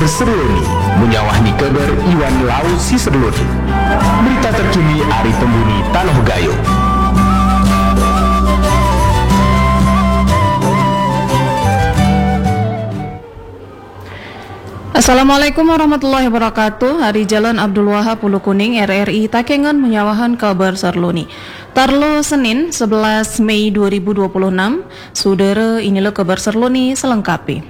Serloni menyawahni kabar Iwan Lau si Serloni. Berita terkini Ari Tembuni Tanah Gayo. Assalamualaikum warahmatullahi wabarakatuh. Hari Jalan Abdul Wahab Pulau Kuning RRI Takengon menyawahan kabar Serloni. Tarlo Senin 11 Mei 2026. Saudara, inilah kabar Serloni selengkapnya.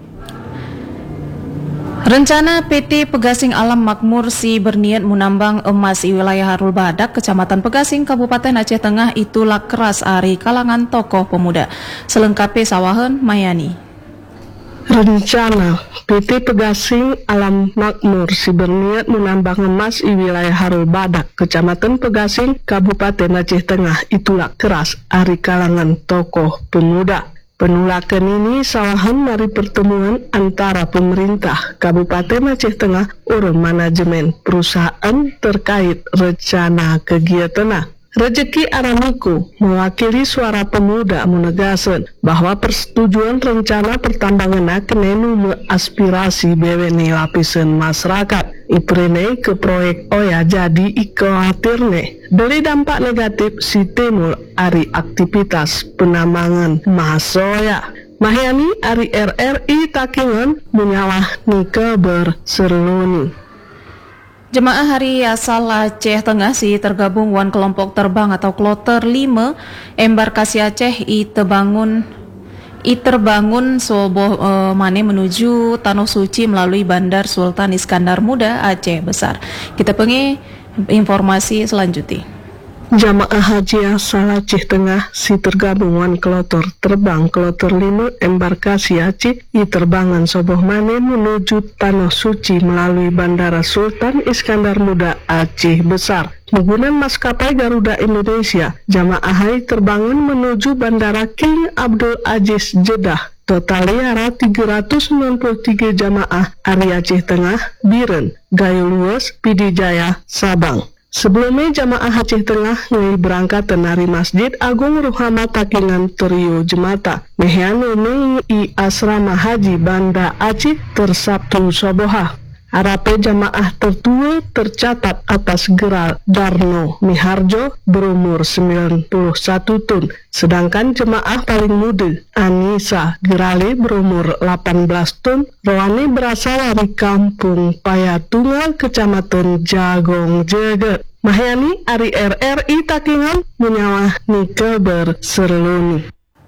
Rencana PT Pegasing Alam Makmur Si berniat menambang emas di wilayah Harul Badak, Kecamatan Pegasing, Kabupaten Aceh Tengah itulah keras ari kalangan tokoh pemuda. Selengkapnya sawahan Mayani. Rencana PT Pegasing Alam Makmur Si berniat menambang emas di wilayah Harul Badak, Kecamatan Pegasing, Kabupaten Aceh Tengah itulah keras ari kalangan tokoh pemuda. Penolakan ini sawahan dari pertemuan antara pemerintah Kabupaten Aceh Tengah dan manajemen perusahaan terkait rencana kegiatan. Rezeki Aramiko mewakili suara pemuda menegaskan bahwa persetujuan rencana pertambangan kenenu aspirasi BWN lapisan masyarakat. Iprene ke proyek Oya jadi ikhawatirne dari dampak negatif si timul ari aktivitas penambangan masoya. Mahyani ari RRI Takengon menyawah ni kabar Serloni. Jemaah Hari Asal Aceh Tengah si tergabung wan kelompok terbang atau kloter 5 embarkasi Aceh terbangun soboh mane menuju Tanah Suci melalui Bandar Sultan Iskandar Muda Aceh Besar. Kita pengen informasi selanjutnya. Jamaah Haji Asal Aceh Tengah si tergabungan kloter terbang kloter 5 embarkasi Aceh i terbangan soboh mane menuju Tanah Suci melalui Bandara Sultan Iskandar Muda Aceh Besar. Menggunakan maskapai Garuda Indonesia, jamaah hai terbangun menuju Bandara King Abdul Aziz Jeddah. Totalnya ada 393 jamaah ari Aceh Tengah, Biren, Gayo Luas, Pidijaya, Sabang. Sebelumnya jamaah Aceh Tengah mulai berangkat dari Masjid Agung Ruhama Takengon Trio Jemata Mehianu i Asrama Haji Banda Aceh tersabtu soboha. Arape jamaah tertua tercatat atas geral Darno Miharjo berumur 91 tahun, sedangkan jemaah paling muda Anissa Gerale berumur 18 tahun, rohani berasal dari kampung Payatungal, Kecamatan Jagong Jeget. Mahyani ari RRI Takengon menyawah ni kabar Serloni.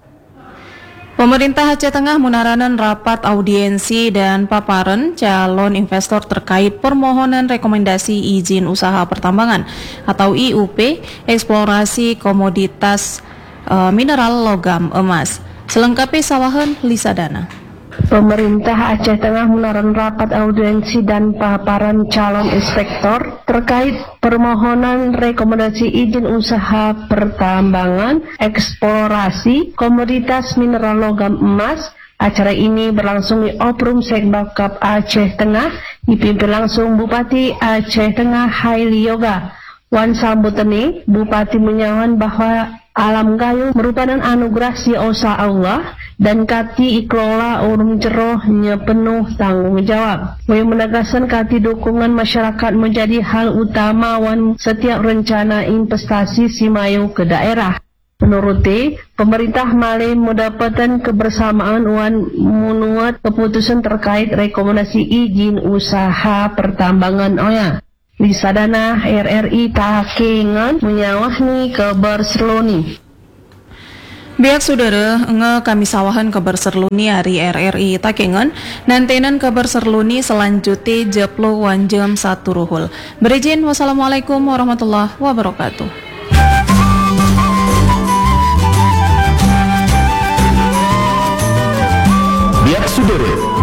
Pemerintah Aceh Tengah menaranan rapat audiensi dan paparan calon investor terkait permohonan rekomendasi izin usaha pertambangan atau IUP eksplorasi komoditas mineral logam emas. Selengkapnya sawahan Lisa Dana. Pemerintah Aceh Tengah menaran rapat audiensi dan paparan calon inspektor terkait permohonan rekomendasi izin usaha pertambangan eksplorasi komoditas mineral logam emas. Acara ini berlangsung di Oprum Sekbakap Aceh Tengah, dipimpin langsung Bupati Aceh Tengah Haili Yoga. Wan sambutani, Bupati menyawan bahwa alam gayo merupakan anugerah si osa Allah dan kati ikelola urung jerohnya penuh tanggung jawab. Yang menegaskan kati dukungan masyarakat menjadi hal utama wan setiap rencana investasi si mayu ke daerah. Menurutnya, pemerintah Malay mendapatkan kebersamaan wan menuat keputusan terkait rekomendasi izin usaha pertambangan Oya. Lisa Dana RRI Takengon menyawahni kabar Serloni. Biak saudara, kami sawahan kabar Serloni hari RRI Takengon. Nantenan kabar Serloni selanjutnya jeplo wan jam 1 ruhul. Berizin, wassalamualaikum warahmatullahi wabarakatuh. Biak saudara,